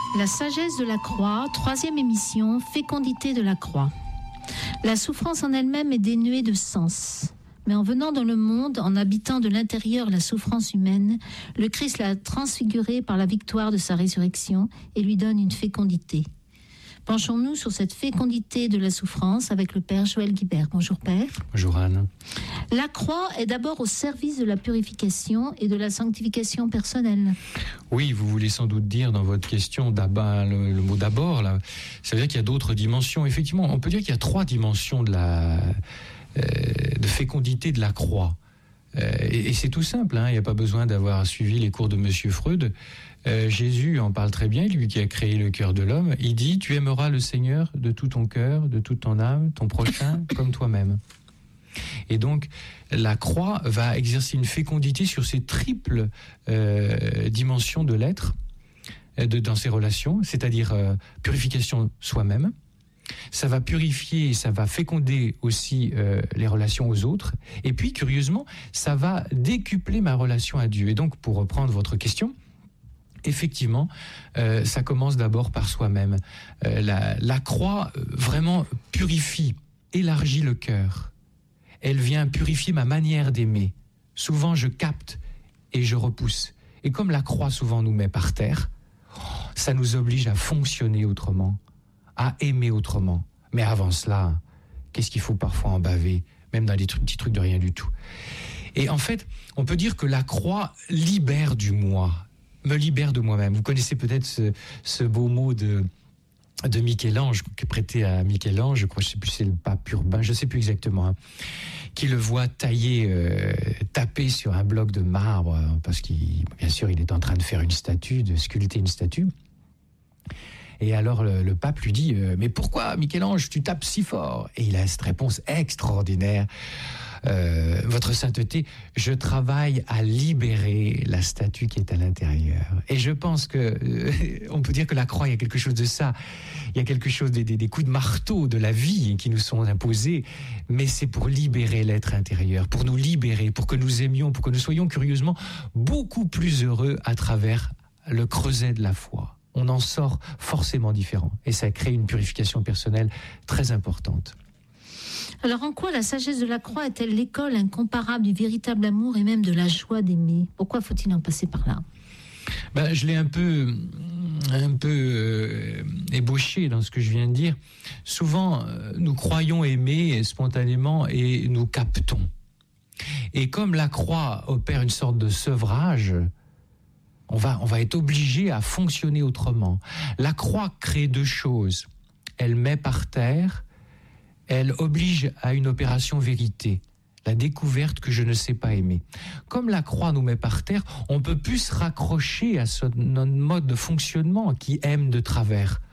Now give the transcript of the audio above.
La sagesse de la croix, 3e émission, fécondité de la croix. La souffrance en elle-même est dénuée de sens. Mais en venant dans le monde, en habitant de l'intérieur la souffrance humaine, le Christ l'a transfigurée par la victoire de sa résurrection et lui donne une fécondité. Penchons-nous sur cette fécondité de la souffrance avec le Père Joël Guibert. Bonjour Père. Bonjour Anne. La croix est d'abord au service de la purification et de la sanctification personnelle. Oui, vous voulez sans doute dire dans votre question le mot d'abord, là, ça veut dire qu'il y a d'autres dimensions. Effectivement, on peut dire qu'il y a 3 dimensions de fécondité de la croix. Et c'est tout simple, hein, il n'y a pas besoin d'avoir suivi les cours de Monsieur Freud. Jésus en parle très bien, lui qui a créé le cœur de l'homme. Il dit, tu aimeras le Seigneur de tout ton cœur, de toute ton âme, ton prochain comme toi-même. Et donc, la croix va exercer une fécondité sur ces triples dimensions de l'être, dans ses relations, c'est-à-dire purification soi-même. Ça va purifier, ça va féconder aussi les relations aux autres. Et puis, curieusement, ça va décupler ma relation à Dieu. Et donc, pour reprendre votre question, effectivement, ça commence d'abord par soi-même. La croix vraiment purifie, élargit le cœur. Elle vient purifier ma manière d'aimer. Souvent, je capte et je repousse. Et comme la croix souvent nous met par terre, ça nous oblige à fonctionner autrement, à aimer autrement. Mais avant cela, qu'est-ce qu'il faut parfois en baver, même dans des petits trucs de rien du tout. Et en fait, on peut dire que la croix libère du moi, me libère de moi-même. Vous connaissez peut-être ce beau mot de Michel-Ange, qui est prêté à Michel-Ange, je crois, je ne sais plus, c'est le pape Urbain, je ne sais plus exactement, hein, qui le voit taper sur un bloc de marbre, parce bien sûr, il est en train de faire de sculpter une statue. Et alors le pape lui dit « Mais pourquoi, Michel-Ange, tu tapes si fort ?» Et il a cette réponse extraordinaire. Votre sainteté, je travaille à libérer la statue qui est à l'intérieur. Et je pense que on peut dire que la croix, il y a quelque chose de ça. Il y a quelque chose des coups de marteau de la vie qui nous sont imposés, mais c'est pour libérer l'être intérieur, pour nous libérer, pour que nous aimions, pour que nous soyons curieusement beaucoup plus heureux à travers le creuset de la foi. On en sort forcément différent. Et ça crée une purification personnelle très importante. Alors en quoi la sagesse de la croix est-elle l'école incomparable du véritable amour et même de la joie d'aimer ? Pourquoi faut-il en passer par là ? Je l'ai un peu ébauché dans ce que je viens de dire. Souvent, nous croyons aimer spontanément et nous captons. Et comme la croix opère une sorte de sevrage, on va être obligé à fonctionner autrement. La croix crée 2 choses. Elle met par terre, elle oblige à une opération vérité, la découverte que je ne sais pas aimer. Comme la croix nous met par terre, on ne peut plus se raccrocher à notre mode de fonctionnement qui aime de travers.